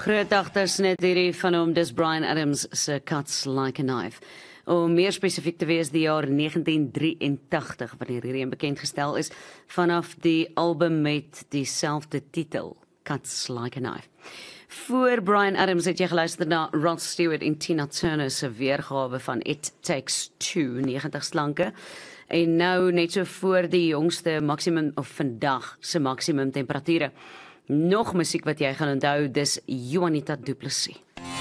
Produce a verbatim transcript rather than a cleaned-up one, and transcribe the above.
Groot agters net hierdie van hom, dis Bryan Adams se Cuts Like a Knife. Om meer spesifiek te wees, die jaar negentien drieëntagtig, wanneer hierdie een bekendgestel is, vanaf die album met dieselfde titel, Cuts Like a Knife. Voor Bryan Adams het jy geluister na Rod Stewart en Tina Turner se weergawe van It Takes Two, negentig slanke. En nou net so voor die jongste maksimum, of vandag se maksimum temperature. Nog musiek wat jy gaan onthou, dis Juanita Du Plessis.